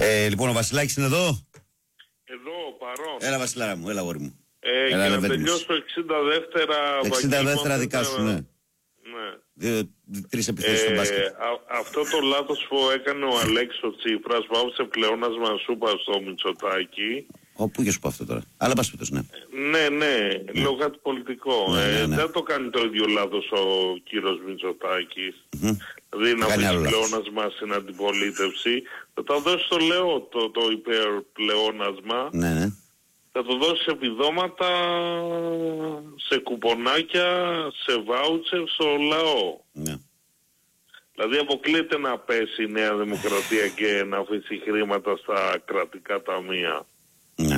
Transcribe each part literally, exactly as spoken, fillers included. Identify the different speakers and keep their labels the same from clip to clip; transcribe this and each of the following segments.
Speaker 1: Ε, λοιπόν, ο Βασιλάκης είναι εδώ.
Speaker 2: Εδώ, παρόν.
Speaker 1: Έλα, Βασιλάρα μου, έλα, γόρι μου.
Speaker 2: Ε,
Speaker 1: έλα,
Speaker 2: για να τελειώσω εξήντα δεύτερα...
Speaker 1: εξήντα δεύτερα δικά σου, ναι.
Speaker 2: Ναι.
Speaker 1: Δύο, τρεις επιθέσεις στο μπάσκετ.
Speaker 2: Α, αυτό το λάθος που έκανε ο Αλέξης ο Τσίπρας που άφησε πλεόνασμα σούπα στο Μητσοτάκη.
Speaker 1: Ω, πού και σου πω αυτό τώρα. Αλλά πας πίτως, ναι.
Speaker 2: Ναι, ναι, ναι. Λόγω κάτι πολιτικό.
Speaker 1: Ναι, ναι, ναι.
Speaker 2: Ε, δεν το κάνει το ίδιο λάθος ο κύριος Μητσοτάκης.
Speaker 1: Mm-hmm.
Speaker 2: Δηλαδή να
Speaker 1: αφήσει
Speaker 2: πλεόνασμα στην αντιπολίτευση. Θα το δώσει το λέω το, το υπερπλεόνασμα.
Speaker 1: Ναι, ναι.
Speaker 2: Θα το δώσει επιδόματα σε κουπονάκια, σε βάουτσερ, στο λαό.
Speaker 1: Ναι.
Speaker 2: Δηλαδή αποκλείεται να πέσει η Νέα Δημοκρατία και να αφήσει χρήματα στα κρατικά ταμεία.
Speaker 1: Ναι.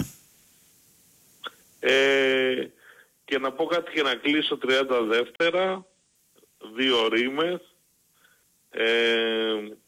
Speaker 2: Ε, και να πω κάτι και να κλείσω τριάντα δεύτερα, δύο ρήμες. Ε,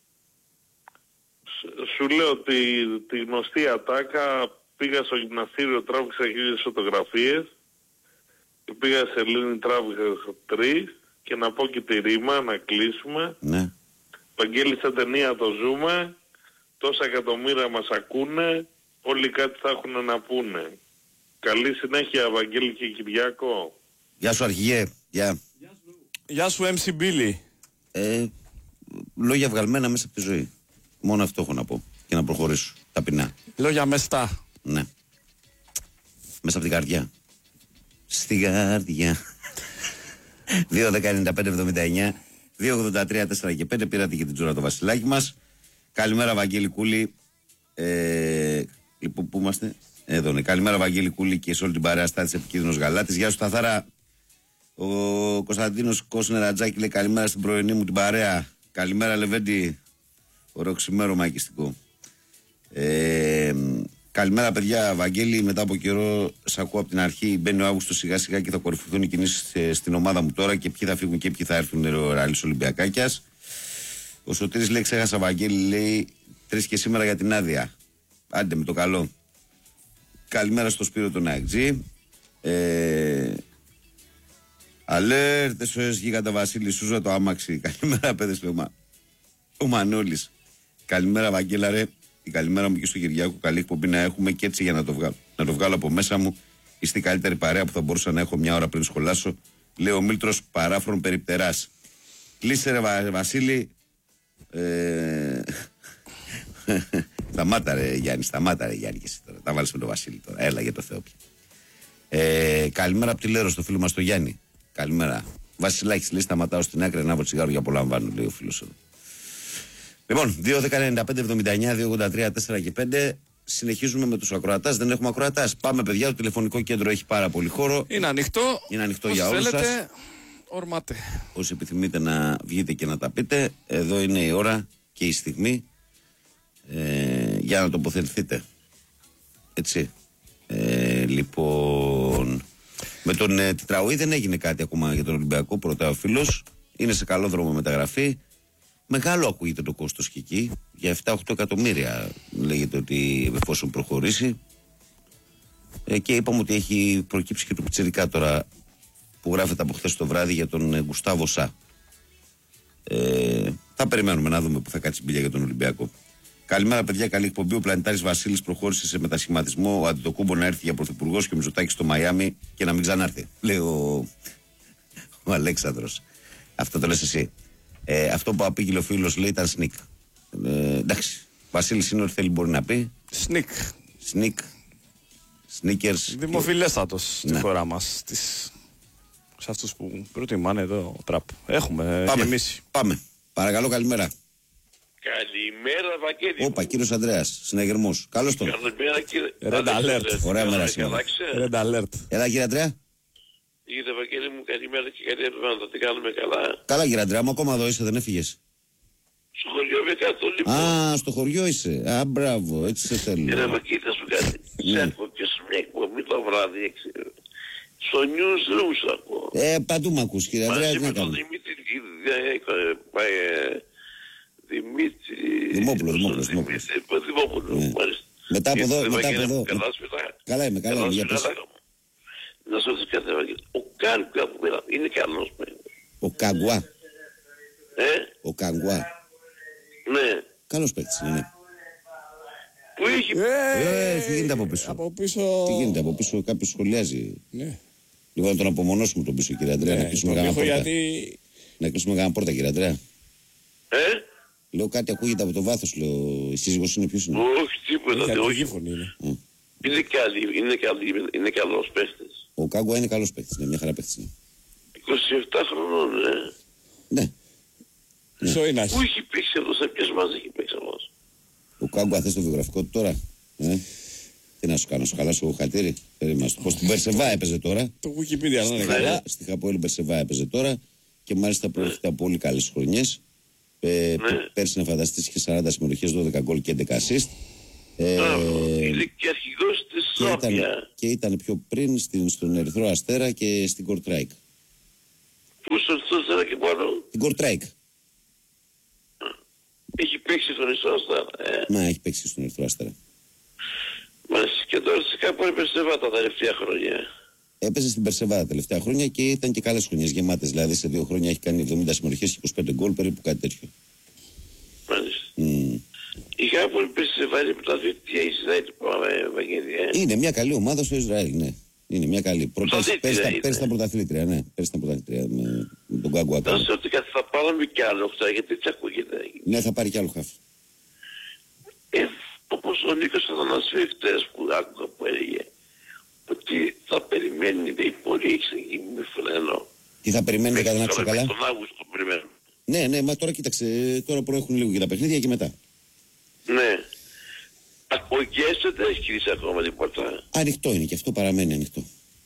Speaker 2: σου λέω ότι τη γνωστή ατάκα πήγα στο γυμναστήριο, τράβηξα χίλιες φωτογραφίες και πήγα σε Ελλήνη, τράβηξα τρεις και να πω και τη ρήμα, να κλείσουμε.
Speaker 1: Ναι.
Speaker 2: Βαγγέλη, στα ταινία το ζούμε, τόσα εκατομμύρια μας ακούνε, όλοι κάτι θα έχουν να πούνε. Καλή συνέχεια, Βαγγέλη και Κυριάκο.
Speaker 1: Γεια σου, αρχηγέ. Γεια.
Speaker 3: Γεια σου, εμ σι Billy.
Speaker 1: Ε, λόγια βγαλμένα μέσα από τη ζωή. Μόνο αυτό έχω να πω. Και να προχωρήσω. Ταπεινά.
Speaker 3: Λόγια μεστά.
Speaker 1: Ναι. Μέσα από την καρδιά. Στη καρδιά. δύο δέκα ενενήντα πέντε εβδομήντα εννιά δύο ογδόντα τρία τέσσερα και πέντε. Πήρατε και την τζούρα το Βασιλάκι μας. Καλημέρα, Βαγγέλη Κούλη. Ε, λοιπόν, πού είμαστε? Εδώ είναι. Καλημέρα, Βαγγέλη Κούλη και σε όλη την παρέα Στάθης Επικίνδυνος Γαλάτης. Γεια σου, Σταθάρα. Ο Κωνσταντίνος Κόσνερα-Τζάκη λέει καλημέρα στην πρωινή μου την παρέα. Καλημέρα, Λεβέντη. Ωραίο ξημέρωμα οικιστικό. Ε, καλημέρα, παιδιά. Βαγγέλη, μετά από καιρό σ' ακούω από την αρχή. Μπαίνει ο Αύγουστος σιγά σιγά και θα κορυφωθούν οι κινήσεις στην ομάδα μου τώρα και ποιοι θα φύγουν και ποιοι θα έρθουν. Ο Ραλής Ολυμπιακάκιας. Ο Σωτήρης λέει: ξέχασα, Βαγγέλη, λέει τρεις και σήμερα για την άδεια. Άντε με το καλό. Καλημέρα στο Σπύρο τον Αεκτζή. Ε, Αλέρτε ο ες γίγαντα Βασίλη Σούζα το άμαξι. Καλημέρα, παιδες, λέει ο Μανώλης. Καλημέρα, Βαγγέλα, ρε. Η καλημέρα μου και στο Κυριάκο. Καλή εκπομπή να έχουμε και έτσι για να το βγάλω. Να το βγάλω από μέσα μου. Είστε η καλύτερη παρέα που θα μπορούσα να έχω μια ώρα πριν σχολάσω. Λέει ο Μίλτρος παράφρον περιπτεράς. Κλείσε, ρε Βα, Βασίλη. Ε... Σταμάτα, ρε Γιάννη, σταμάτα, ρε Γιάννη. Και εσύ τώρα. Τα βάλεις με τον Βασίλη τώρα. Έλα για το Θεό πια. Ε, καλημέρα από τη Λέρο στο φίλο μας το Γιάννη. Καλημέρα. Βασιλάκης λέει: σταματάω στην άκρη να βρω τσιγάρο για απολαμβάνω, λέει ο φίλος εδώ. Λοιπόν, δύο δέκα ενενήντα πέντε εβδομήντα εννιά δύο ογδόντα τρία τέσσερα και πέντε. Συνεχίζουμε με τους ακροατάς. Δεν έχουμε ακροατάς. Πάμε, παιδιά. Το τηλεφωνικό κέντρο έχει πάρα πολύ χώρο.
Speaker 3: Είναι ανοιχτό.
Speaker 1: Είναι ανοιχτό
Speaker 3: όσοι
Speaker 1: για όλους
Speaker 3: θέλετε,
Speaker 1: σας.
Speaker 3: ορμάτε.
Speaker 1: Όσοι επιθυμείτε να βγείτε και να τα πείτε, εδώ είναι η ώρα και η στιγμή ε, για να τοποθετηθείτε. Έτσι. Ε, λοιπόν, με τον ε, Τετραουή δεν έγινε κάτι ακόμα για τον Ολυμπιακό. Πρώτα ο φίλος. Είναι σε καλό δρόμο μεταγραφή. Μεγάλο ακούγεται το κόστος και εκεί. Για επτά οχτώ εκατομμύρια λέγεται ότι εφόσον προχωρήσει. Ε, και είπαμε ότι έχει προκύψει και το πιτσιρικά τώρα που γράφεται από χθες το βράδυ για τον ε, Γκουστάβο Σα. Ε, θα περιμένουμε να δούμε που θα κάτσει μπίλια για τον Ολυμπιακό. Καλημέρα, παιδιά. Καλή εκπομπή. Ο Πλανητάρης Βασίλης προχώρησε σε μετασχηματισμό. Ο Αντιτοκούμπο να έρθει για πρωθυπουργός και ο Μητσοτάκης στο Μαϊάμι και να μην ξανάρθει. Λέει ο, ο Αλέξανδρος. Αυτό το λες εσύ. Ε, αυτό που απήγγειλε ο φίλος λέει ήταν σνικ. Ε, εντάξει. Βασίλης είναι ό,τι θέλει μπορεί να πει.
Speaker 3: Σνικ.
Speaker 1: Σνικ. Σνίκερς.
Speaker 3: Δημοφιλέστατος στη
Speaker 1: ναι.
Speaker 3: χώρα μας. Τις... Σε αυτούς που προτιμάνε εδώ τραπ. Έχουμε
Speaker 1: Πάμε.
Speaker 3: γεμίσει.
Speaker 1: Πάμε. Παρακαλώ, καλημέρα.
Speaker 2: Καλημέρα, Βαγγέλη.
Speaker 1: Όπα, κύριος Ανδρέας, συναγερμός. Καλώς τον.
Speaker 2: Καλημέρα, κύριε.
Speaker 3: Red alert.
Speaker 1: Ωραία μέρα σήμερα.
Speaker 3: Red alert.
Speaker 1: Έλα, κύριε Ανδρέα.
Speaker 2: Είδε, Βαγγέλη μου, καλημέρα και καλή εβδομάδα. Τι κάνουμε καλά.
Speaker 1: Καλά, κύριε Ανδρέα, μου ακόμα εδώ είσαι, δεν έφυγες.
Speaker 2: Στο χωριό με κάτω λοιπόν.
Speaker 1: Α, στο χωριό είσαι. Α, μπράβο, έτσι σε θέλω.
Speaker 2: Κύριε Βαγγέλη, θα σου κάτι. Σε έρχομαι και σε μια εκπομπή το βράδυ. Στο newsroom σου ακούω.
Speaker 1: Ε, παντού μ' ακούς, κύριε Ανδρέα, τι να
Speaker 2: Μαζί με τον
Speaker 1: κάνουμε.
Speaker 2: Δημήτρη Δημήτρη...
Speaker 1: Δημόπουλο, Δημόπουλο.
Speaker 2: Δημόπουλο, μάλιστα.
Speaker 1: Μετά από εδώ, μετά από εδώ.
Speaker 2: Καλά σου μετά.
Speaker 1: Καλά είμαι, καλά είμαι. Για πες.
Speaker 2: Να σου ρωτήσω κάτι, Βαγγέλη. Ο Κάγκουα που πέρα είναι καλός παίκτης.
Speaker 1: Ο Καγκουά.
Speaker 2: Ε,
Speaker 1: Ο Καγκουά.
Speaker 2: ναι.
Speaker 1: Καλός παίκτης είναι.
Speaker 4: έχει...
Speaker 1: Ε, τι γίνεται από πίσω.
Speaker 3: Από πίσω...
Speaker 1: Τι γίνεται από πίσω, κάποιος σχολιάζει.
Speaker 3: Ναι.
Speaker 1: Λοιπόν, να τον απομονώσουμε τον πίσω, κύριε Αντρέα,
Speaker 3: Ναι,
Speaker 1: να κλείσουμε
Speaker 3: τον
Speaker 1: κανένα
Speaker 3: πίσω
Speaker 1: πόρτα.
Speaker 3: γιατί...
Speaker 1: Να κλείσουμε κανένα πόρτα, κύριε Αντρέα.
Speaker 4: Ε?
Speaker 1: Λέω κάτι ακούγεται από το βάθος, λέω. Η σύζυγος είναι, ποιος είναι?
Speaker 4: Όχι, τίποτα,
Speaker 3: Όχι,
Speaker 4: όχι.
Speaker 3: όχι φωνή είναι.
Speaker 1: Mm.
Speaker 4: Είναι καλή, είναι καλή, είναι καλός παίχτης.
Speaker 1: Ο Κάγκουα είναι καλός παίκτης, είναι μια χαρά παίκτης. Είναι.
Speaker 4: είκοσι επτά χρονών, ε.
Speaker 1: Ναι.
Speaker 3: Ζωή να έχει.
Speaker 4: Πού έχει παίξει εδώ, σε ποιες μας έχει παίξει αυτός?
Speaker 1: Ο Κάγκουα θες το βιογραφικό του τώρα. Ε? Τι να σου κάνω, σου χαλάσω χατήρι. Πώς στην Μπερσεβά έπαιζε τώρα.
Speaker 3: Το Wikipedia να είναι
Speaker 1: Στη
Speaker 3: καλά.
Speaker 1: Χα- Στη Χαπόελ Μπερσεβά έπαιζε τώρα και μάλιστα προέρχεται από πολύ καλές χρονιές. Ε,
Speaker 4: Ναι.
Speaker 1: Πέρσι να φανταστείς είχε σαράντα συμμετοχές, δώδεκα γκολ και έντεκα assist. Ε,
Speaker 4: Είναι και αρχηγός της
Speaker 1: και, ήταν,
Speaker 4: Σάμπια.
Speaker 1: και ήταν πιο πριν στην, στον Ερυθρό Αστέρα και στην Κορτράικ.
Speaker 4: Πού στον Στόσερα και πάνω.
Speaker 1: Την Κορτράικ.
Speaker 4: Έχει παίξει στον Ιστόστα. Ε.
Speaker 1: Να, έχει παίξει στον Ερυθρό Αστέρα.
Speaker 4: Μάλιστα και τώρα σε κάπου έπεσε τα τελευταία χρόνια.
Speaker 1: Έπαιζε στην Περσεβά τα τελευταία χρόνια και ήταν και καλές χρονιές γεμάτες. Δηλαδή σε δύο χρόνια έχει κάνει εβδομήντα συμμετοχές και είκοσι πέντε γκολ, περίπου κάτι τέτοιο.
Speaker 4: Μάλιστα.
Speaker 1: Mm.
Speaker 4: Η Κάπου έπεσε βάλει πρωταθλητή Ισραήλ, πάμε, Ευαγγελία.
Speaker 1: Είναι μια καλή ομάδα στο Ισραήλ, ναι. Είναι μια καλή.
Speaker 4: Πρωταθλήτρια
Speaker 1: Πέρσι
Speaker 4: είναι.
Speaker 1: πέρσι ήταν πρωταθλήτρια, ναι. Πέρσι ήταν πρωταθλήτρια με, με τον Κάγκουα.
Speaker 4: Να σε ότι κάτι θα πάρουμε κι άλλο αυτά, γιατί έτσι ακούγεται.
Speaker 1: Ναι, θα πάρει κι άλλο χάφ.
Speaker 4: Ε, όπως ο Νίκος Αθανασίου χτες που άκουγα που έλεγε ότι θα περιμένει η πορεία εξεγγύη με φρένο.
Speaker 1: Τι θα περιμένετε κατά να ξέρω καλά.
Speaker 4: Τον Αύγουστο περιμένω.
Speaker 1: Ναι, ναι, μα τώρα κοίταξε, τώρα προέχουν λίγο και τα παιχνίδια και μετά.
Speaker 4: Ναι. Ο Γκέσο δεν έχει κλείσει ακόμα τίποτα.
Speaker 1: Ανοιχτό είναι και αυτό παραμένει ανοιχτό.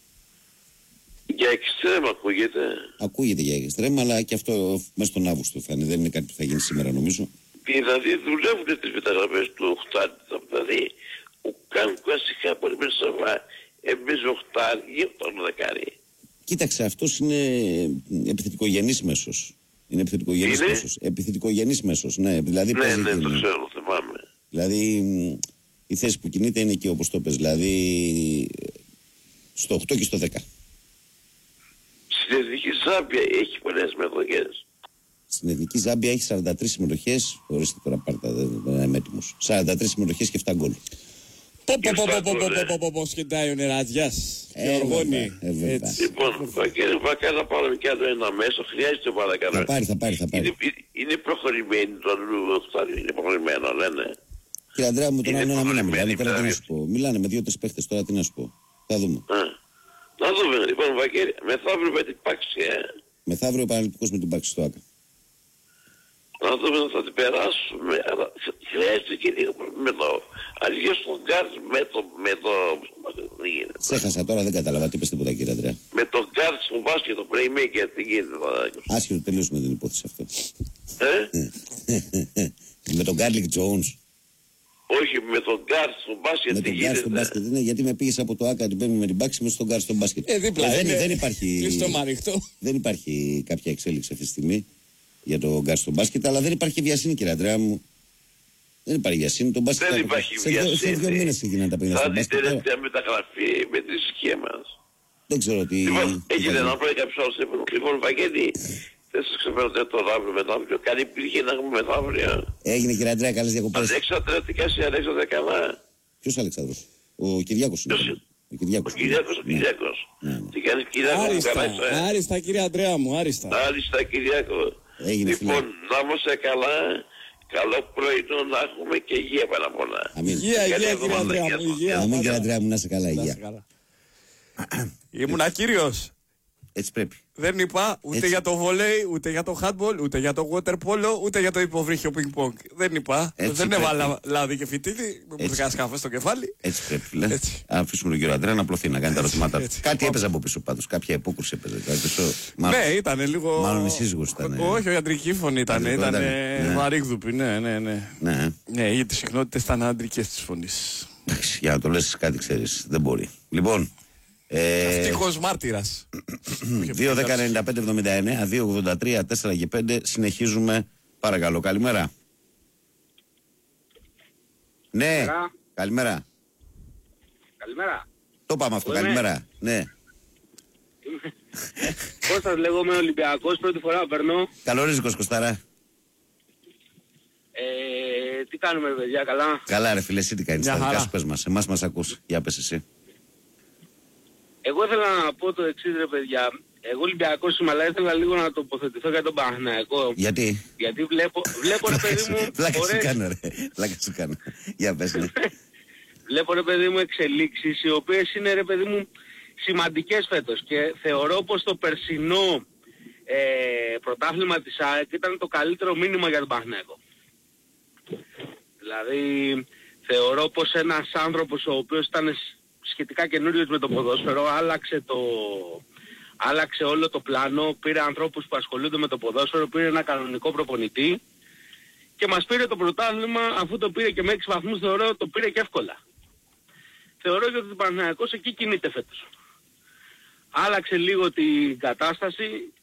Speaker 4: Για εξτρέμ ακούγεται.
Speaker 1: Ακούγεται για εξτρέμ, αλλά και αυτό μέσα στον Αύγουστο θα είναι. Δεν είναι κάτι που θα γίνει σήμερα, νομίζω.
Speaker 4: Δηλαδή δουλεύουν τις μεταγραφές του Οχτάρτη. Δηλαδή ο Κάνκουας είχα πολύ περισσότερα. Εμείς Οχτάρτη ή τον δεκάρι.
Speaker 1: Κοίταξε, αυτό είναι επιθετικογενής μέσος. Είναι επιθετικογενής
Speaker 4: Είναι?
Speaker 1: μέσος. Επιθετικογενής μέσος, ναι. Δηλαδή,
Speaker 4: Ναι,
Speaker 1: παίζει
Speaker 4: ναι,
Speaker 1: την-
Speaker 4: το ξέρω, θυμάμαι.
Speaker 1: δηλαδή μ, η θέση που κινείται είναι εκεί όπως το πες. Δηλαδή στο οκτώ και στο δέκα.
Speaker 4: Στην Εθνική Ζάμπια έχει πολλές μετοχές.
Speaker 1: Στην Εθνική Ζάμπια έχει σαράντα τρεις συμμετοχές. Ορίστε τώρα πάρτα, δεν δεν είμαι έτοιμος. σαράντα τρεις συμμετοχές και επτά γκολ.
Speaker 3: Πω πω πω πω πω πω πω πω πω σκεντάει ο Νερατζιάς και
Speaker 1: Ε,
Speaker 3: οργώνει.
Speaker 1: βέβαια, ε, βέβαια.
Speaker 3: Έτσι.
Speaker 4: Λοιπόν, κύριε Βακά, να πάρουμε κι άλλο ένα μέσο. Χρειάζεται παρακαλώ.
Speaker 1: Θα πάρει, θα πάρει, θα πάρει.
Speaker 4: Είναι, είναι προχωρημένη το Οχτάρτη, είναι προχωρημένο, λένε.
Speaker 1: Κύριε Ανδρέα μου, τον
Speaker 4: Είναι
Speaker 1: άλλο ένα μήνα μιλάνε.
Speaker 4: προχωρημένη,
Speaker 1: Τώρα τι να
Speaker 4: δηλαδή.
Speaker 1: σου πω. Μιλάνε με δύο-τρεις παίχτες. Τώρα τι να σου πω. Θα δούμε.
Speaker 4: Α. Να δούμε, λοιπόν, Βακέρη, μεθαύριο με την πάξη, ε.
Speaker 1: Μεθαύριο Παναθηναϊκός με την Πάξη στο Άκα.
Speaker 4: Να δούμε να θα την περάσουμε, αλλά χρειάζεται και λίγο με το... Αλλιώς τον Γκάρτ με το... με το... δεν γίνεται.
Speaker 1: Ξέχασα τώρα, δεν κατάλαβα τι είπες τίποτα, κύριε Ανδρέα.
Speaker 4: Με τον Γκάρτ στο μπάσκετ, το playmaker, τι γίνεται τώρα.
Speaker 1: Άσχετο, τελείωσουμε την υπόθεση αυτό.
Speaker 4: Ε?
Speaker 1: Με τον Γκάρλικ Τζόουνς.
Speaker 4: Όχι, με τον Γκάρτ στο μπάσκετ,
Speaker 1: Με
Speaker 4: τι
Speaker 1: τον Γκάρ στο
Speaker 4: γίνεται.
Speaker 1: μπάσκετ. Ναι, γιατί με πήγε από το Άκα την Πέμπτη με την Πάξη με στον Γκάρ στο μπάσκετ.
Speaker 3: Ε, δίπλα
Speaker 1: δεν,
Speaker 3: είναι.
Speaker 1: δεν, υπάρχει,
Speaker 3: Κλειστό μ' ανοιχτό.
Speaker 1: δεν υπάρχει κάποια εξέλιξη αυτή τη στιγμή για τον Γκάρ στο μπάσκετ, αλλά δεν υπάρχει βιασύνη, κύριε Αντρέα μου. Δεν υπάρχει βιασύνη. Το μπάσκετ
Speaker 4: Δεν
Speaker 1: θα-
Speaker 4: υπάρχει
Speaker 1: σε, δύο- σε
Speaker 4: βιασύνη.
Speaker 1: δύο μήνες έγιναν τα παιχνίδια
Speaker 4: Θα
Speaker 1: στο
Speaker 4: δει
Speaker 1: μπάσκετ. τώρα.
Speaker 4: τελευταία μεταγραφή με τη σκία μας.
Speaker 1: Δεν ξέρω τι.
Speaker 4: Λοιπόν,
Speaker 1: τι θα
Speaker 4: έγινε
Speaker 1: γίνει.
Speaker 4: να πω κάποιος άλλος έπαιρνε. Λοιπόν, Βαγγέλη, δεν σας ξεπέρατε το αύριο μεθαύριο. Καλή υπήρχε να έχουμε μεθαύριο.
Speaker 1: Έγινε, κύριε Αντρέα, καλές διακοπές.
Speaker 4: Αλέξανδρα, τι κάνεις, Αλέξανδρα, καλά.
Speaker 1: Ποιος Αλεξάνδρος? Ο Κυριάκος είναι.
Speaker 4: Ποιος?
Speaker 1: Ο Κυριάκος.
Speaker 4: Ο Κυριάκος, ο
Speaker 1: Ναι.
Speaker 4: Κυριάκος.
Speaker 1: Ναι, ναι.
Speaker 4: Τι κάνεις, Κυριάκο, μου,
Speaker 3: Άριστα,
Speaker 4: καλά είσαι.
Speaker 3: άριστα κύριε Αντρέα μου, άριστα.
Speaker 4: Άριστα, Κυριάκο.
Speaker 1: Έγινε,
Speaker 4: Λοιπόν,
Speaker 1: φίλε.
Speaker 4: να είμαστε καλά. Καλό πρωινό να έχουμε και υγεία πάνω απ' όλα.
Speaker 1: Αμήν.
Speaker 3: Υγεία,
Speaker 4: Καλή
Speaker 3: υγεία κύριε
Speaker 4: εβδομάδα,
Speaker 3: Αντρέα
Speaker 4: γεια
Speaker 3: μου,
Speaker 4: σας.
Speaker 3: υγεία.
Speaker 1: Αμήν, κύριε
Speaker 3: πάντα.
Speaker 1: Αντρέα μου, να είσαι καλά,
Speaker 3: Να είσαι
Speaker 1: υγεία.
Speaker 3: καλά. Ήμουνα κύριος.
Speaker 1: Έτσι πρέπει.
Speaker 3: Δεν είπα ούτε
Speaker 1: Έτσι.
Speaker 3: για το βολέι, ούτε για το handball, ούτε για το water polo, ούτε για το υποβρύχιο ping pong. Δεν είπα.
Speaker 1: Έτσι
Speaker 3: δεν
Speaker 1: πρέπει.
Speaker 3: έβαλα λάδι και φοιτίδι. Μου
Speaker 1: Έτσι.
Speaker 3: πήγα σκάφο στο κεφάλι.
Speaker 1: Έτσι πρέπει, φίλε.
Speaker 3: Έτσι.
Speaker 1: Αν αφήσουμε τον κύριο Αντρέα να απλωθεί, να κάνει τα ερωτήματά του.
Speaker 3: έτσι.
Speaker 1: Κάτι έπαιζε από πίσω πάντως. Κάποια υπόκρουση έπαιζε. από πίσω. Μάλλον-
Speaker 3: Ναι, ήταν λίγο.
Speaker 1: μάλλον η σύζυγος ήταν.
Speaker 3: Όχι, η αντρική φωνή ήταν.
Speaker 1: Αντρικό
Speaker 3: Ήταν
Speaker 1: ήταν, ναι.
Speaker 3: βαρύγδουπη, ναι, ναι, ναι.
Speaker 1: Ναι,
Speaker 3: Ναι, γιατί οι συχνότητε ήταν αντρικέ τη φωνή.
Speaker 1: εντάξει, για να το λες κάτι ξέρεις. Δεν μπορεί. Λοιπόν. Ε,
Speaker 3: Ευτυχώ μάρτυρα.
Speaker 1: δύο δέκα ενενήντα πέντε εβδομήντα εννέα, δύο ογδόντα τρία, τέσσερα και πέντε. Συνεχίζουμε. Παρακαλώ. Καλημέρα. Ναι.
Speaker 5: Καλημέρα.
Speaker 1: Καλημέρα.
Speaker 5: Καλημέρα.
Speaker 1: Το πάμε αυτό.
Speaker 5: Εγώ είμαι.
Speaker 1: Καλημέρα. Ναι.
Speaker 5: Κώστας λέγομαι, Ολυμπιακός, πρώτη φορά περνώ.
Speaker 1: Καλορίζικος Κωστάρα.
Speaker 5: Ε, τι κάνουμε, παιδιά, καλά?
Speaker 1: Καλά, ρε φίλε, εσύ τι κάνεις? Τα δικά σου πες μας. Εμάς μας ακούς. Για πες εσύ.
Speaker 5: Εγώ ήθελα να πω το εξής, ρε παιδιά. Εγώ Ολυμπιακός είμαι, αλλά ήθελα λίγο να τοποθετηθώ για τον Παναθηναϊκό.
Speaker 1: Γιατί?
Speaker 5: Γιατί βλέπω, βλέπω ρε παιδί μου...
Speaker 1: Πλάκα σου
Speaker 5: ωραίες...
Speaker 1: κάνω, ρε. Πλάκα σου κάνω. Για πες, ναι.
Speaker 5: Βλέπω, ρε παιδί μου, εξελίξεις, οι οποίες είναι, ρε παιδί μου, σημαντικές φέτος. Και θεωρώ πως το περσινό ε, πρωτάθλημα της ΑΕΚ ήταν το καλύτερο μήνυμα για τον Παναθηναϊκό. Δηλαδή, θεωρώ πως ένας άνθρωπος ο οποίος ήταν σχετικά καινούριος με το ποδόσφαιρο, άλλαξε το... άλλαξε όλο το πλάνο, πήρε ανθρώπους που ασχολούνται με το ποδόσφαιρο, πήρε ένα κανονικό προπονητή και μας πήρε το πρωτάθλημα, αφού το πήρε και με έξι βαθμούς, θεωρώ το πήρε και εύκολα. Θεωρώ ότι ο Παναθηναϊκός εκεί κινείται φέτος. Άλλαξε λίγο την κατάσταση,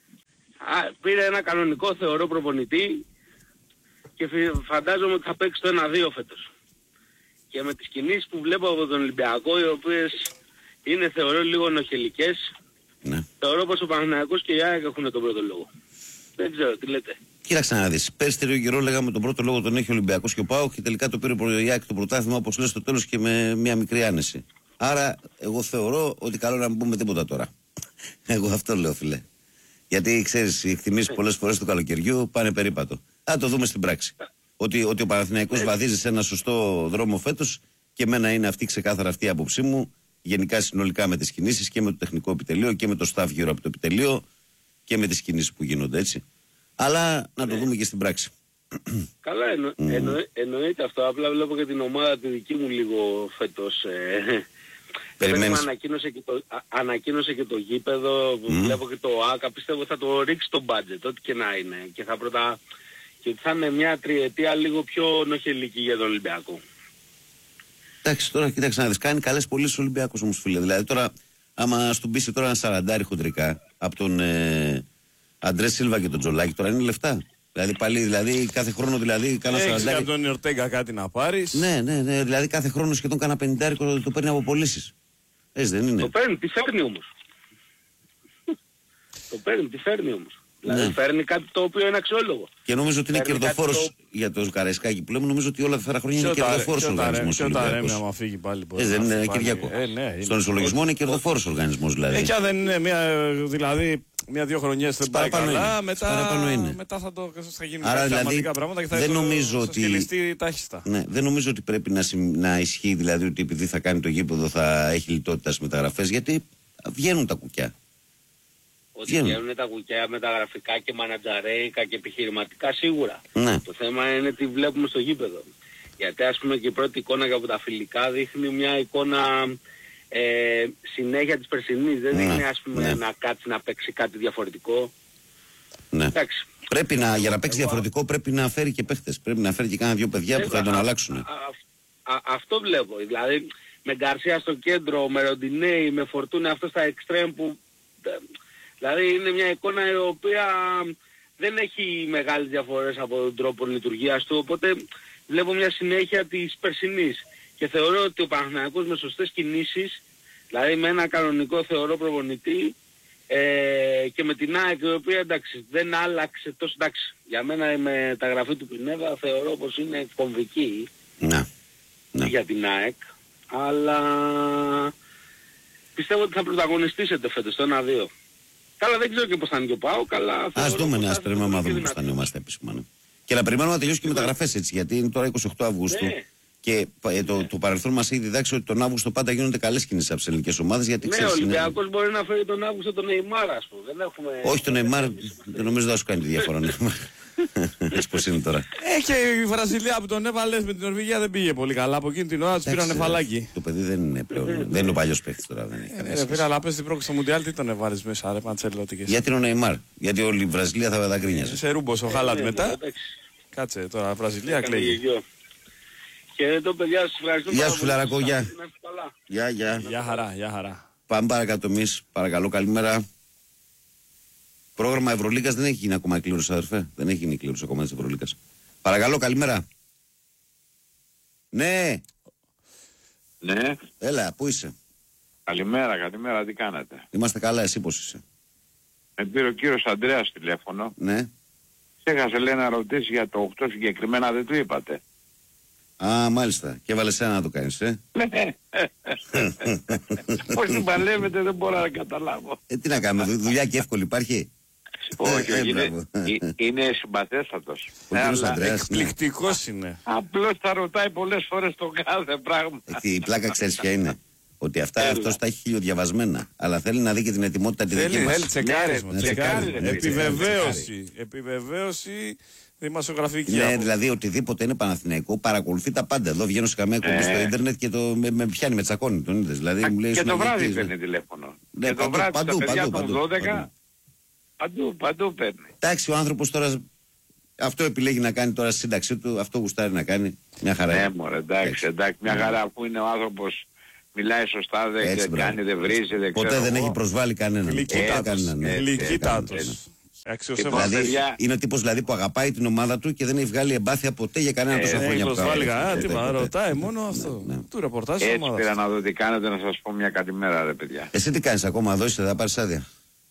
Speaker 5: πήρε ένα κανονικό θεωρώ προπονητή και φαντάζομαι ότι θα παίξει το ένα δύο φέτος. Και με τις κινήσεις που βλέπω από τον Ολυμπιακό, οι οποίες είναι θεωρώ λίγο νοχελικές,
Speaker 1: Ναι.
Speaker 5: θεωρώ πως ο Παναθηναϊκός και η ΑΕΚ έχουν τον πρώτο λόγο. Δεν ξέρω, τι λέτε.
Speaker 1: Κοίταξε να δεις. Πέρσι τέτοιο καιρό λέγαμε τον πρώτο λόγο τον έχει ο Ολυμπιακός και ο ΠΑΟΚ και τελικά το πήρε ο ΑΕΚ το πρωτάθλημα, όπως λες, στο τέλος και με μια μικρή άνεση. Άρα, εγώ θεωρώ ότι καλό να μην πούμε τίποτα τώρα. Εγώ αυτό λέω, φίλε. Γιατί ξέρεις, οι εκτιμήσεις πολλές φορές του καλοκαιριού πάνε περίπατο. Θα το δούμε στην πράξη. Ότι, ότι ο Παναθηναϊκός βαδίζει σε ένα σωστό δρόμο φέτος και εμένα είναι αυτή ξεκάθαρα αυτή η άποψή μου. Γενικά συνολικά με τις κινήσεις και με το τεχνικό επιτελείο και με το staff γύρω από το επιτελείο και με τις κινήσεις που γίνονται, έτσι. Αλλά να το δούμε και στην πράξη.
Speaker 5: Καλά, εννο, mm. εννο, εννοείται αυτό. Απλά βλέπω και την ομάδα τη δική μου λίγο φέτος. Ε,
Speaker 1: Περιμένεις.
Speaker 5: Ανακοίνωσε και, το, α, ανακοίνωσε και το γήπεδο, mm. βλέπω και το ΆΚΑ, πιστεύω θα το ρίξει το budget, ό,τι και να είναι. Και θα, πρωτα, και θα είναι μια τριετία λίγο πιο νοχελική για τον Ολυμπιακό.
Speaker 1: Εντάξει, τώρα κοίταξε να δεις, κάνει καλές πωλήσεις ο Ολυμπιακός όμως, φίλε. Δηλαδή τώρα, άμα στον πείσει τώρα ένα σαραντάρι χοντρικά από τον ε, Αντρέ Σίλβα και τον Τζολάκη, τώρα είναι λεφτά. Δηλαδή πάλι, δηλαδή κάθε χρόνο δηλαδή κάνα σαραντάρι.
Speaker 3: Έχεις από τον Ορτέγκα κάτι να πάρεις.
Speaker 1: Ναι, ναι, ναι, δηλαδή κάθε χρόνο σχεδόν κάνα πενηντάρικο το παίρνει από πωλήσεις. Έτσι δεν είναι?
Speaker 5: Το παίρνει, τι φέρνει όμως. Το παίρνει, τι φέρνει όμως. Δηλαδή ναι. Φέρνει κάτι το οποίο είναι αξιόλογο.
Speaker 1: Και νομίζω ότι είναι κερδοφόρος το... για το Καραϊσκάκι που λέμε. Νομίζω ότι όλα αυτά τα χρόνια είναι κερδοφόρος οργανισμός.
Speaker 3: Και όταν Ρέμι άμα φύγει πάλι.
Speaker 1: Ε, δεν είναι Κυριακό.
Speaker 3: Ε, ναι,
Speaker 1: στον ισολογισμό είναι κερδοφόρος οργανισμός δηλαδή.
Speaker 3: Ε, και αν δεν είναι μια, δηλαδή, μια-δύο χρονιές δεν πάει καλά, μετά, μετά θα, το, θα γίνουν
Speaker 1: κάποια
Speaker 3: δηλαδή,
Speaker 1: σημαντικά
Speaker 3: πράγματα και θα
Speaker 1: δεν
Speaker 3: το,
Speaker 1: νομίζω
Speaker 3: θα
Speaker 1: ότι,
Speaker 3: στυλιστεί τάχιστα.
Speaker 1: Ναι, δεν νομίζω ότι πρέπει να, να ισχύει δηλαδή ότι επειδή θα κάνει το γήπεδο θα έχει λιτότητα στις μεταγραφές, γιατί βγαίνουν τα κουκιά.
Speaker 5: Ότι βγαίνουν τα κουκιά μεταγραφικά και μανατζαρέικα και επιχειρηματικά σίγουρα.
Speaker 1: Ναι.
Speaker 5: Το θέμα είναι τι βλέπουμε στο γήπεδο. Γιατί ας πούμε και η πρώτη εικόνα από τα φιλικά δείχνει μια εικόνα ε, συνέχεια της περσινής. Δεν
Speaker 1: ναι.
Speaker 5: δείχνει ας πούμε
Speaker 1: ναι.
Speaker 5: να κάτσει να παίξει κάτι διαφορετικό.
Speaker 1: Ναι.
Speaker 5: Εντάξει.
Speaker 1: Πρέπει να, για να παίξει Εγώ... διαφορετικό πρέπει να φέρει και παίχτες. Πρέπει να φέρει και κάνα δύο παιδιά Εγώ... που θα τον αλλάξουν. Α,
Speaker 5: α, α, αυτό βλέπω. Δηλαδή με Γκαρσία στο κέντρο, με Ροντινέη, με Φορτούνε αυτό στα εξτρέμ που... Δηλαδή είναι μια εικόνα η οποία δεν έχει μεγάλες διαφορές από τον τρόπο λειτουργίας του, οπότε βλέπω μια συνέχεια της περσινής. Και θεωρώ ότι ο Παναθηναϊκός με σωστές κινήσεις, δηλαδή με ένα κανονικό θεωρώ προπονητή ε, και με την ΑΕΚ η οποία εντάξει δεν άλλαξε τόσο, εντάξει για μένα η μεταγραφή του Πινέδα θεωρώ πως είναι κομβική
Speaker 1: να, να.
Speaker 5: για την ΑΕΚ, αλλά πιστεύω ότι θα πρωταγωνιστήσετε φέτος το ένα δύο. Καλά, δεν ξέρω και πώς θα είναι και ο ΠΑΟΚ, καλά.
Speaker 1: Ας δούμε, ναι, ας περιμένουμε να δούμε πώς θα είναι είμαστε επίσημα. Ναι. Και να περιμένουμε να τελειώσει και οι μεταγραφές έτσι, γιατί είναι τώρα είκοσι οκτώ Αυγούστου. Ναι. Και ε, το, το παρελθόν μας έχει διδάξει ότι τον Αύγουστο πάντα γίνονται καλές κινήσεις από τις ελληνικές ομάδες. Γιατί,
Speaker 5: ναι, ο Ολυμπιακός είναι... μπορεί να φέρει τον Αύγουστο τον Νεϊμάρ, ας πούμε. Δεν έχουμε...
Speaker 1: Όχι, τον Νεϊμάρ δεν νομίζω θα σου κάνει τη διαφορά. Έτσι πως είναι τώρα.
Speaker 3: Έχει η Βραζιλία που τον έβαλε με την Νορβηγία δεν πήγε πολύ καλά. Από εκείνη την ώρα του πήραν φαλάκι.
Speaker 1: Το παιδί δεν είναι πλέον. Δεν είναι ο παλιός παίκτης τώρα.
Speaker 3: Δεν πήρα, αλλά πες την πρόκληση στο Μουντιάλ τι τον έβαλε μέσα, ρε Παντσέλο.
Speaker 1: Γιατί είναι ο Νεϊμάρ. Γιατί όλη η Βραζιλία θα τα γκρίνιαζε.
Speaker 3: Σε ρούμπο ο Χάλαντ μετά. Κάτσε τώρα, Βραζιλία κλαίγει.
Speaker 5: Και το παιδιά σας ευχαριστούμε.
Speaker 1: Γεια σου φιλαρακό, γεια. Γεια, γεια.
Speaker 3: Γεια χαρά, γεια χαρά.
Speaker 1: Πάμε παρακάτω εμείς, παρακαλώ, καλημέρα. Πρόγραμμα Ευρωλίγκας δεν έχει γίνει ακόμα κλήρωση, αδερφέ. Δεν έχει γίνει κλήρωση ακόμα της Ευρωλίγκας. Παρακαλώ, καλημέρα. Ναι.
Speaker 6: Ναι.
Speaker 1: Έλα, πού είσαι?
Speaker 6: Καλημέρα, καλημέρα, τι κάνετε?
Speaker 1: Είμαστε καλά, εσύ πώς είσαι?
Speaker 6: Με πήρε ο κύριος Ανδρέας τηλέφωνο.
Speaker 1: Ναι.
Speaker 6: Ξέχασε λέει να ρωτήσει για το οκτώ συγκεκριμένα, δεν του είπατε?
Speaker 1: Α, μάλιστα. Και έβαλε ένα να το κάνεις, ε.
Speaker 6: Πώς την παλεύετε δεν μπορώ να καταλάβω.
Speaker 1: Ε, τι να κάνουμε, δου- δουλειά και εύκολη υπάρχει.
Speaker 6: Όχι,
Speaker 1: Ε,
Speaker 6: όχι, είναι,
Speaker 1: μπράβο.
Speaker 6: ε, είναι συμπαθέστατος.
Speaker 1: Ο κύριος
Speaker 6: Αλλά
Speaker 1: Ανδρέας, ναι.
Speaker 3: Εκπληκτικός είναι.
Speaker 6: απλώς θα ρωτάει πολλές φορές το κάθε πράγμα.
Speaker 1: Ε, Η πλάκα ξέρεις ποια είναι. Ότι αυτά
Speaker 6: Έλα.
Speaker 1: αυτός τα έχει χιλιοδιαβασμένα. Αλλά θέλει να δει και την ετοιμότητα τη δική
Speaker 3: Θέλει,
Speaker 1: μας.
Speaker 3: θέλει τσεκάρισμα.
Speaker 6: Ναι, ρε,
Speaker 3: τσεκάρισμα.
Speaker 6: τσεκάρει, ρε,
Speaker 3: Επιβεβαίωση. Επιβεβαίωση δημοσιογραφική.
Speaker 1: Ναι,
Speaker 3: από-
Speaker 1: δηλαδή οτιδήποτε είναι Παναθηναϊκό παρακολουθεί τα πάντα. Εδώ βγαίνω σε καμία εκπομπή
Speaker 6: Ε.
Speaker 1: στο ίντερνετ και το, με, με πιάνει, με τσακώνει. Τον είδες. Δηλαδή, μου λέει,
Speaker 6: Και το
Speaker 1: «Συναγωγής,
Speaker 6: βράδυ
Speaker 1: ναι».
Speaker 6: παίρνει τηλέφωνο.
Speaker 1: Ναι,
Speaker 6: Και το
Speaker 1: παντού,
Speaker 6: βράδυ
Speaker 1: παντού,
Speaker 6: τα παιδιά
Speaker 1: παντού,
Speaker 6: των
Speaker 1: παντού,
Speaker 6: δώδεκα παντού, παντού παίρνει.
Speaker 1: Εντάξει, ο άνθρωπος τώρα αυτό επιλέγει να κάνει τώρα στη σύνταξή του, αυτό γουστάρει να κάνει. Μια χαρά.
Speaker 6: Ναι,
Speaker 1: είναι.
Speaker 6: μωρέ, εντάξει, εντάξει, μια χαρά που είναι ο άνθρωπος, μιλάει σωστά, δεν
Speaker 1: Έτσι, μπράβο.
Speaker 6: κάνει, δεν βρίζει, δεν
Speaker 1: Ποτέ
Speaker 6: ξέρω
Speaker 1: δεν
Speaker 6: εγώ.
Speaker 1: έχει προσβάλει κανέναν.
Speaker 3: Γλυκύτατος.
Speaker 1: Ποτέ κανέναν, ναι.
Speaker 6: Ε,
Speaker 3: Γλυκύτατος.
Speaker 6: έτσι.
Speaker 3: Αξιοσέβαστος.
Speaker 1: Δηλαδή,
Speaker 6: παιδιά.
Speaker 1: είναι ο τύπος δηλαδή, που αγαπάει την ομάδα του και δεν έχει βγάλει εμπάθεια ποτέ για κανένα
Speaker 6: Ε,
Speaker 1: τόσα
Speaker 6: δεν
Speaker 1: χρόνια.
Speaker 3: Δεν
Speaker 1: που τα-
Speaker 3: προσβάλλει
Speaker 1: ποτέ,
Speaker 3: κανένα, τι
Speaker 1: ποτέ,
Speaker 3: μα
Speaker 1: ποτέ.
Speaker 3: ρωτάει μόνο αυτό.
Speaker 1: Ναι, ναι.
Speaker 3: Του ρεπορτάζ της
Speaker 6: Έτσι
Speaker 3: ομάδας.
Speaker 6: πήρα να δω τι κάνετε, να σας πω μια καλημέρα, ρε παιδιά.
Speaker 1: Εσύ τι κάνεις ακόμα εδώ, είσαι, θα πάρεις άδεια.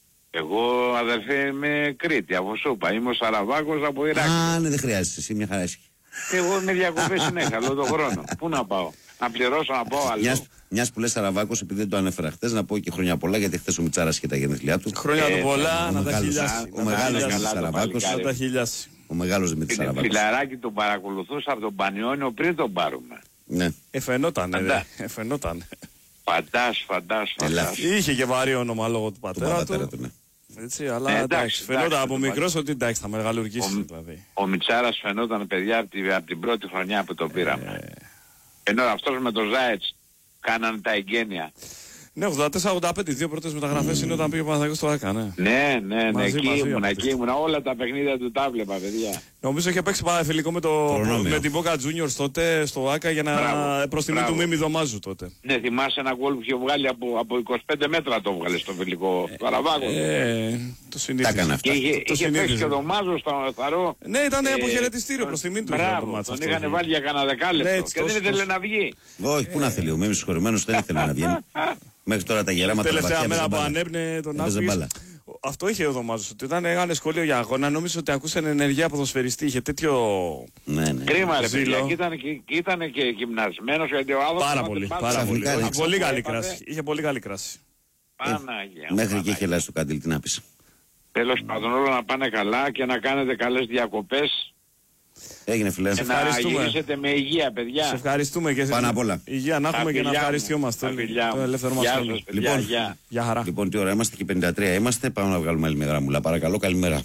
Speaker 6: Εγώ, αδερφέ, είμαι Κρήτη, αφού σου είπα, είμαι ο Σαραβάκος από Ιράκ.
Speaker 1: Α, ναι, δεν χρειάζεσαι, εσύ μια χαρά είσαι.
Speaker 6: Εγώ είμαι διακοπές συνέχεια, όλο τον χρόνο. Πού να πάω, να πληρώσω να πάω αλλού.
Speaker 1: Μιας, μιας που λες Σαραβάκος, επειδή δεν το ανέφερα χθες, να πω και χρόνια πολλά, γιατί χθες ο Μιτσάρας είχε τα γενέθλιά του.
Speaker 3: Χρόνια του
Speaker 6: Ε,
Speaker 3: πολλά,
Speaker 1: ο
Speaker 3: να τα
Speaker 1: μεγάλος-
Speaker 3: χιλιάσει.
Speaker 1: ο μεγάλος
Speaker 3: Να τα
Speaker 1: Δημήτρης Σαραβάκος.
Speaker 3: χιλιάσει. Να τα χιλιάσει.
Speaker 1: Ο μεγάλος Δημήτρης
Speaker 6: Την
Speaker 1: Σαραβάκος.
Speaker 6: φιλαράκι τον παρακολουθούσα από τον Πανιόνιο πριν τον πάρουμε.
Speaker 1: Ναι.
Speaker 3: Εφαινότανε, ρε.
Speaker 6: Φαντά.
Speaker 3: Εφαινότανε.
Speaker 6: Φαντάς, φαντάς,
Speaker 1: Έλα.
Speaker 6: φαντάς.
Speaker 3: Είχε και βαρύ όνομα λόγω του
Speaker 1: Τον
Speaker 3: πατέρα
Speaker 1: πατέρα
Speaker 3: του.
Speaker 1: του, ναι.
Speaker 3: Έτσι, αλλά
Speaker 6: Ε, εντάξει,
Speaker 3: εντάξει, φαινόταν
Speaker 6: εντάξει,
Speaker 3: από
Speaker 6: το
Speaker 3: μικρός ότι εντάξει θα μεγαλουργήσει
Speaker 6: Ο-
Speaker 3: δηλαδή.
Speaker 6: Ο Μιτσάρας φαινόταν, παιδιά, από την, απ' την πρώτη χρονιά που το πήραμε. Ενώ αυτός με τον Ζάετς κάνανε τα εγγένεια.
Speaker 3: Ναι, ογδόντα τέσσερα ογδόντα πέντε, οι δύο πρώτες μεταγραφές είναι όταν πήγε ο Παναθηναϊκός στο ΆΚΑ, ναι.
Speaker 6: Ναι, ναι, ναι,
Speaker 3: Μαζί,
Speaker 6: εκεί
Speaker 3: μαζί,
Speaker 6: ήμουν,
Speaker 3: από
Speaker 6: εκεί
Speaker 3: τις-
Speaker 6: ήμουν. Όλα τα παιχνίδια του τα βλέπα, παιδιά.
Speaker 3: Νομίζω είχε παίξει πάρα φιλικό με, το,
Speaker 1: Προνόμιο.
Speaker 3: με την Boca Juniors τότε στο ΆΚΑ για να
Speaker 6: Μπράβο,
Speaker 3: προς τιμή
Speaker 6: μπράβο.
Speaker 3: του Μίμη Δωμάζου τότε.
Speaker 6: Ναι, θυμάσαι ένα γκολ που είχε βγάλει από, από είκοσι πέντε μέτρα το βγάλε στο φιλικό Καραβάκο.
Speaker 3: Ε, το
Speaker 1: Τα
Speaker 3: συνήθιζε.
Speaker 1: έκανε αυτά.
Speaker 6: Και είχε,
Speaker 3: το
Speaker 6: είχε παίξει
Speaker 3: συνήθιζε.
Speaker 6: και ο Δωμάζος στο Θαρό.
Speaker 3: Ναι, ήταν
Speaker 6: Ε,
Speaker 3: αποχαιρετιστήριο προς τιμή του. ήταν το
Speaker 6: Μπράβο,
Speaker 3: μάτς
Speaker 6: τον
Speaker 3: αυτό.
Speaker 6: είχαν βάλει για κανένα
Speaker 3: Ναι,
Speaker 6: δεκάλεπτο.
Speaker 3: έτσι,
Speaker 6: Και δεν
Speaker 3: τόσο,
Speaker 6: ήθελε
Speaker 3: τόσο.
Speaker 6: να βγει.
Speaker 1: Όχι, πού να θέλει, ο Μίμης συγχωρημένος δεν ήθελε να βγαίνει. Μέχρι τώρα τα γεράματα τα
Speaker 3: Τελευταία
Speaker 1: βαθιά
Speaker 3: μέρα
Speaker 1: έπαιζε
Speaker 3: που
Speaker 1: μπάλα.
Speaker 3: ανέπνε τον
Speaker 1: Έπαιζε
Speaker 3: Άκης.
Speaker 1: μπάλα.
Speaker 3: Αυτό είχε ο Δωμάζος, ότι όταν έκανε σχόλιο για αγώνα, νόμιζε ότι ακούσαν ενεργεία ποδοσφαιριστή. Είχε τέτοιο.
Speaker 1: Ναι, ναι.
Speaker 6: Κρίμα ρε
Speaker 3: Ζήλο.
Speaker 6: παιδιά, και ήταν, και, και ήταν και γυμνασμένος γιατί ο άνθρωπος...
Speaker 3: Πάρα
Speaker 6: ήταν
Speaker 3: πολύ.
Speaker 6: πάντα-
Speaker 3: Πάρα πολύ.
Speaker 1: Ξαφνικά,
Speaker 3: Είχε πολύ καλή
Speaker 6: έπαθε.
Speaker 3: κράση. Είχε πολύ καλή κράση.
Speaker 6: Παναγία μου,
Speaker 1: Μέχρι και
Speaker 6: Παναγία.
Speaker 1: είχε λάσει το καντήλ, τι να πεις.
Speaker 6: Τέλος πάντων όλα να πάνε καλά και να κάνετε καλές διακοπές
Speaker 1: Έγινε φιλέ.
Speaker 6: και να
Speaker 3: ευχαριστούμε.
Speaker 6: γυρίσετε με υγεία
Speaker 3: Σε
Speaker 6: παιδιά.
Speaker 3: ευχαριστούμε και
Speaker 1: Πάνω απ' όλα.
Speaker 3: υγεία να
Speaker 6: Τα
Speaker 3: έχουμε και να
Speaker 6: φιλιά μου,
Speaker 3: ευχαριστιόμαστε.
Speaker 6: τα φιλιά
Speaker 3: Το
Speaker 6: μου.
Speaker 3: ελεύθερο μας
Speaker 6: Γεια
Speaker 3: χρόνο.
Speaker 6: σας, παιδιά,
Speaker 1: Λοιπόν,
Speaker 6: γεια.
Speaker 3: Γεια χαρά.
Speaker 1: Λοιπόν, τι ώρα είμαστε και πενήντα τρία είμαστε. Πάμε να βγάλουμε άλλη μια γραμμούλα. Παρακαλώ, καλημέρα.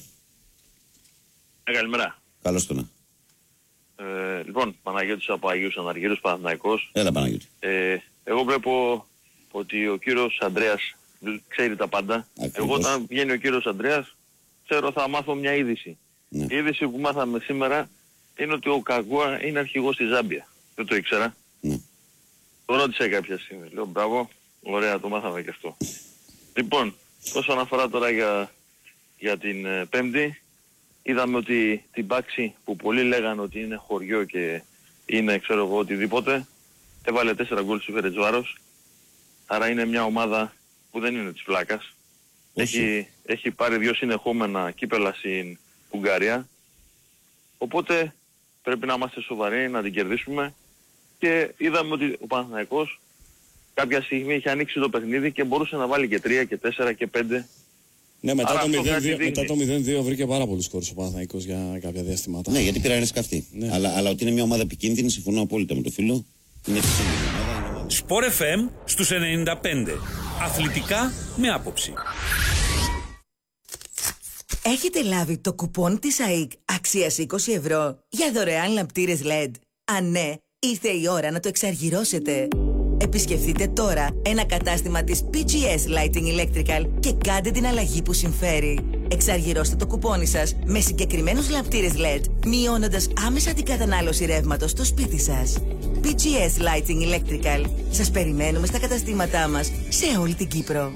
Speaker 7: Ε, καλημέρα.
Speaker 1: Καλώς το να.
Speaker 7: Ε, λοιπόν, Παναγιώτης από Αγίους Αναργύρους, Παναθηναϊκός.
Speaker 1: Έλα, Παναγιώτη.
Speaker 7: Ε, εγώ βλέπω ότι ο κύριος Ανδρέας ξέρει τα πάντα.
Speaker 1: Ακριβώς.
Speaker 7: Εγώ όταν βγαίνει ο κύριος Ανδρέας, ξέρω θα μάθω μια είδηση.
Speaker 1: Ναι.
Speaker 7: Η είδηση που μάθαμε σήμερα είναι ότι ο Καγκούα είναι αρχηγός στη Ζάμπια. Δεν το ήξερα.
Speaker 1: Ναι.
Speaker 7: Το ρώτησα κάποια στιγμή. Λέω μπράβο, ωραία, το μάθαμε και αυτό. Λοιπόν, όσον αφορά τώρα για, για την ε, Πέμπτη, είδαμε ότι την Πάξη που πολλοί λέγανε ότι είναι χωριό και είναι ξέρω εγώ οτιδήποτε, έβαλε τέσσερα γκολ στη Φερετζουάρος. Άρα είναι μια ομάδα που δεν είναι της φλάκας.
Speaker 1: Όχι.
Speaker 7: Έχει, έχει πάρει δύο συνεχόμενα κύπελα στην Ουγγαρία. Οπότε πρέπει να είμαστε σοβαροί, να την κερδίσουμε. Και είδαμε ότι ο Παναθηναϊκός κάποια στιγμή είχε ανοίξει το παιχνίδι και μπορούσε να βάλει και τρία και τέσσερα και πέντε.
Speaker 3: Ναι, μετά
Speaker 7: Άρα
Speaker 3: το,
Speaker 7: αυτό
Speaker 3: μηδέν
Speaker 7: κάτι
Speaker 3: δύο,
Speaker 7: δείχνει.
Speaker 3: μετά το μηδέν δύο βρήκε πάρα πολλούς κόρους ο Παναθηναϊκός για κάποια διαστήματα.
Speaker 1: Ναι, γιατί πήραν σκαφτή.
Speaker 3: Ναι.
Speaker 1: Αλλά, αλλά ότι είναι μια ομάδα επικίνδυνη, συμφωνώ απόλυτα με το φίλο. Είναι επικίνδυνη ομάδα. είναι ομάδα.
Speaker 8: Σπορ εφ εμ στους ενενήντα πέντε. Αθλητικά με άποψη.
Speaker 9: Έχετε λάβει το κουπόν της ΑΕΚ αξίας είκοσι ευρώ για δωρεάν λαμπτήρες ελ ι ντι. Αν ναι, ήρθε η ώρα να το εξαργυρώσετε. Επισκεφτείτε τώρα ένα κατάστημα της πι τζι ες Lighting Electrical και κάντε την αλλαγή που συμφέρει. Εξαργυρώστε το κουπόνι σας με συγκεκριμένους λαμπτήρες ελ ι ντι, μειώνοντας άμεσα την κατανάλωση ρεύματος στο σπίτι σας. πι τζι ες Lighting Electrical. Σας περιμένουμε στα καταστήματά μας σε όλη την Κύπρο.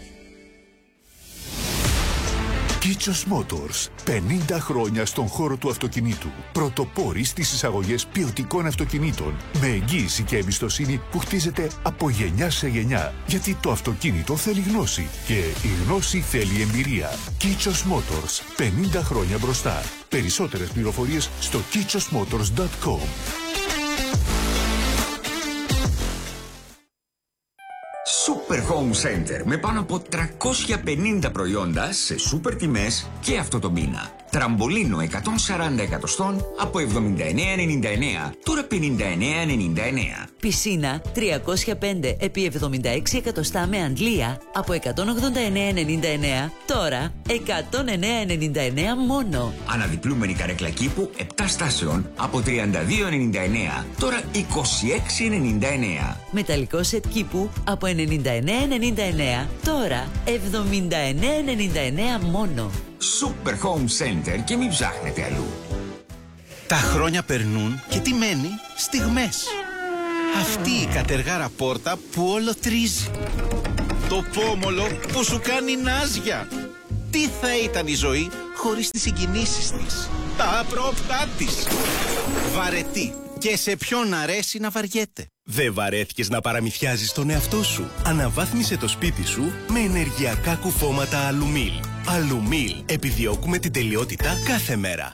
Speaker 10: Κίτσος Motors. πενήντα χρόνια στον χώρο του αυτοκινήτου. Πρωτοπόροι στις εισαγωγές ποιοτικών αυτοκινήτων. Με εγγύηση και εμπιστοσύνη που χτίζεται από γενιά σε γενιά. Γιατί το αυτοκίνητο θέλει γνώση. Και η γνώση θέλει εμπειρία. Κίτσος Motors. πενήντα χρόνια μπροστά. Περισσότερες πληροφορίες στο κίτσος μότορς τελεία κομ.
Speaker 11: Super Home Center με πάνω από τριακόσια πενήντα προϊόντα σε σούπερ τιμές και αυτό το μήνα. Τραμπολίνο εκατόν σαράντα εκατοστών από εβδομήντα εννέα ενενήντα εννέα, τώρα πενήντα εννέα ενενήντα εννέα.
Speaker 12: Πισίνα τριακόσια πέντε επί εβδομήντα έξι εκατοστά με αντλία από εκατόν ογδόντα εννέα ενενήντα εννέα, τώρα εκατόν εννέα ενενήντα εννέα μόνο.
Speaker 11: Αναδιπλούμενη καρέκλα κήπου επτά στάσεων από τριάντα δύο ενενήντα εννέα, τώρα είκοσι έξι ενενήντα εννέα.
Speaker 12: Μεταλλικό σετ κήπου από ενενήντα εννέα ενενήντα εννέα, τώρα εβδομήντα εννέα ενενήντα εννέα μόνο.
Speaker 11: Super Home Center και μην ψάχνετε αλλού.
Speaker 13: Τα χρόνια περνούν και τι μένει? Στιγμές. Αυτή η κατεργάρα πόρτα που όλο τρίζει. Το πόμολο που σου κάνει νάζια. Τι θα ήταν η ζωή χωρίς τις συγκινήσεις της, τα απρόπτά της. Βαρετή. Και σε ποιον αρέσει να βαριέται.
Speaker 14: Δεν βαρέθηκες να παραμυθιάζεις τον εαυτό σου? Αναβάθμισε το σπίτι σου με ενεργειακά κουφώματα Αλουμίλ. Αλουμίλ. Επιδιώκουμε την τελειότητα κάθε μέρα.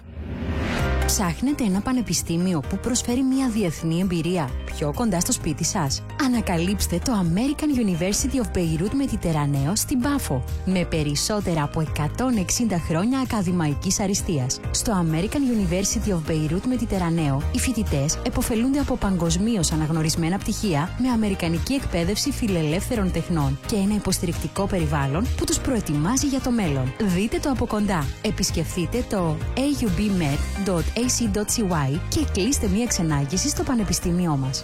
Speaker 15: Ψάχνετε ένα πανεπιστήμιο που προσφέρει μια διεθνή εμπειρία πιο κοντά στο σπίτι σας? Ανακαλύψτε το American University of Beirut Mediterraneo στην Πάφο, με περισσότερα από εκατόν εξήντα χρόνια ακαδημαϊκής αριστείας. Στο American University of Beirut Mediterraneo, οι φοιτητές επωφελούνται από παγκοσμίως αναγνωρισμένα πτυχία με αμερικανική εκπαίδευση φιλελεύθερων τεχνών και ένα υποστηρικτικό περιβάλλον που τους προετοιμάζει για το μέλλον. Δείτε το από κοντά. Επισκεφτείτε το έι γιου μπι μεντ τελεία έι σι τελεία σι γουάι και κλείστε μία ξενάγηση στο πανεπιστήμιό μας.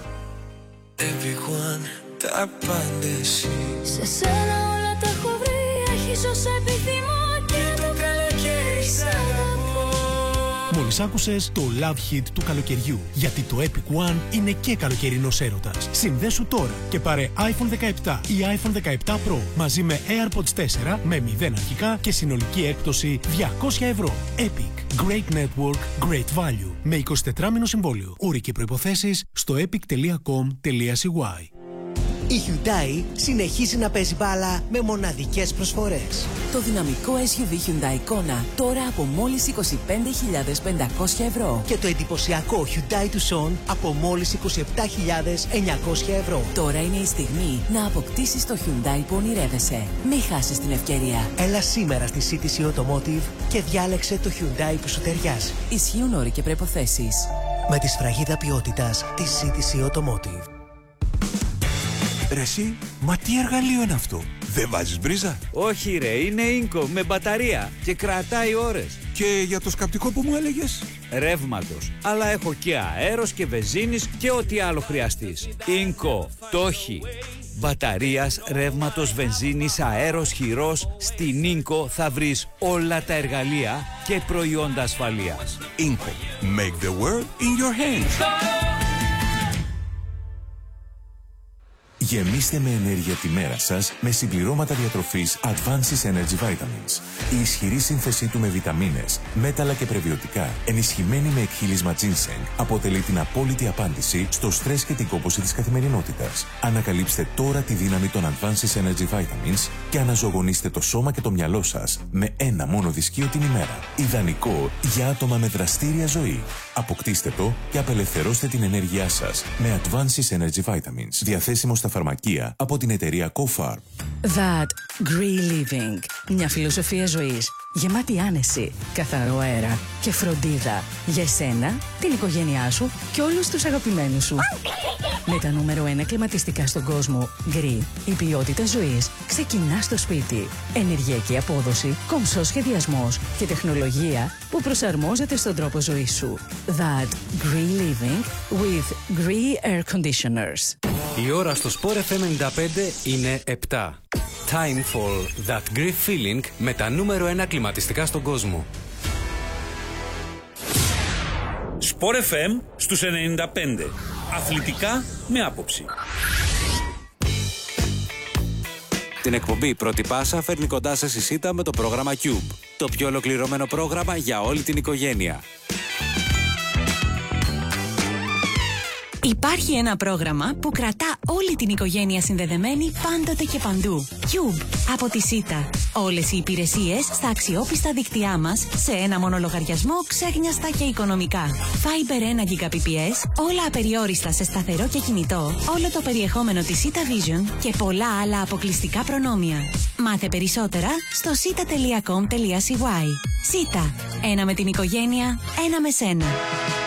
Speaker 16: Everyone, τα πάντα εσύ.
Speaker 17: Σε σένα όλα τα έχω βρει, έχεις όσα επιθυμώ και το καλοκαίρι σ' αγαπώ.
Speaker 14: Μόλις άκουσες το Love Hit του καλοκαιριού, γιατί το Epic One είναι και καλοκαιρινός έρωτας. Συνδέσου τώρα και πάρε άιφον δεκαεπτά ή άιφον δεκαεπτά Pro μαζί με AirPods τέσσερα με μηδέν αρχικά και συνολική έκπτωση διακόσια ευρώ. Epic. Great Network, Great Value. Με εικοσιτετράμηνο συμβόλαιο. Όροι και προϋποθέσεις στο epic τελεία com τελεία σι γουάι.
Speaker 18: Η Hyundai συνεχίζει να παίζει μπάλα με μοναδικές προσφορές.
Speaker 19: Το δυναμικό ες γιου βι Hyundai Kona τώρα από μόλις είκοσι πέντε χιλιάδες πεντακόσια ευρώ.
Speaker 18: Και το εντυπωσιακό Hyundai Tucson από μόλις είκοσι επτά χιλιάδες εννιακόσια ευρώ.
Speaker 19: Τώρα είναι η στιγμή να αποκτήσεις το Hyundai που ονειρεύεσαι. Μην χάσεις την ευκαιρία.
Speaker 18: Έλα σήμερα στη σι τι σι Automotive και διάλεξε το Hyundai που σου ταιριάζει.
Speaker 19: Ισχύουν όροι και προϋποθέσεις.
Speaker 18: Με τη σφραγίδα ποιότητας της σι τι σι Automotive.
Speaker 20: Ρε εσύ, μα τι εργαλείο είναι αυτό? Δεν βάζεις μπρίζα?
Speaker 3: Όχι ρε, είναι Ίνκο με μπαταρία και κρατάει ώρες.
Speaker 20: Και για το σκαπτικό που μου έλεγες?
Speaker 3: Ρεύματος. Αλλά έχω και αέρος και βενζίνης και ό,τι άλλο χρειαστείς. Ίνκο, το έχει. Μπαταρίας, ρεύματος, βενζίνης, αέρος, χειρός. Στην Ίνκο θα βρεις όλα τα εργαλεία και προϊόντα ασφαλείας.
Speaker 20: Ίνκο. Make the world in your hands.
Speaker 21: Γεμίστε με ενέργεια τη μέρα σας με συμπληρώματα διατροφής Advances Energy Vitamins. Η ισχυρή σύνθεσή του με βιταμίνες, μέταλλα και πρεβιωτικά, ενισχυμένη με εκχύλισμα ginseng, αποτελεί την απόλυτη απάντηση στο στρες και την κόπωση της καθημερινότητας. Ανακαλύψτε τώρα τη δύναμη των Advances Energy Vitamins και αναζωογονήστε το σώμα και το μυαλό σας με ένα μόνο δισκείο την ημέρα. Ιδανικό για άτομα με δραστήρια ζωή. Αποκτήστε το και απελευθερώστε την ενέργειά σας με Advances Energy Vitamins. Διαθέσιμο στα φαρμακεία από την εταιρεία CoFarm.
Speaker 15: That Green Living. Μια φιλοσοφία ζωής γεμάτη άνεση, καθαρό αέρα και φροντίδα για εσένα, την οικογένειά σου και όλους τους αγαπημένους σου. Με τα νούμερο ένα κλιματιστικά στον κόσμο, Green, η ποιότητα ζωής ξεκινά στο σπίτι. Ενεργειακή απόδοση, κομψός σχεδιασμός και τεχνολογία που προσαρμόζεται στον τρόπο ζωής σου. That Green Living with Green Air Conditioners.
Speaker 22: Η ώρα στο Sport εφ εμ ενενήντα πέντε είναι επτά. Time for that great feeling με τα νούμερο ένα κλιματιστικά στον κόσμο.
Speaker 8: Sport εφ εμ στους ενενήντα πέντε. Αθλητικά με άποψη.
Speaker 22: Την εκπομπή Πρώτη Πάσα φέρνει κοντά σας η ΣΥΤΑ με το πρόγραμμα Cube. Το πιο ολοκληρωμένο πρόγραμμα για όλη την οικογένεια.
Speaker 15: Υπάρχει ένα πρόγραμμα που κρατά όλη την οικογένεια συνδεδεμένη πάντοτε και παντού. Cube από τη ΣΥΤΑ. Όλες οι υπηρεσίες στα αξιόπιστα δίκτυά μας σε ένα μόνο λογαριασμό, ξέχνιαστα και οικονομικά. Fiber ένα Gbps, όλα απεριόριστα σε σταθερό και κινητό, όλο το περιεχόμενο της ΣΥΤΑ Vision και πολλά άλλα αποκλειστικά προνόμια. Μάθε περισσότερα στο sita τελεία com τελεία c y. ΣΥΤΑ. Ένα με την οικογένεια, ένα με σένα.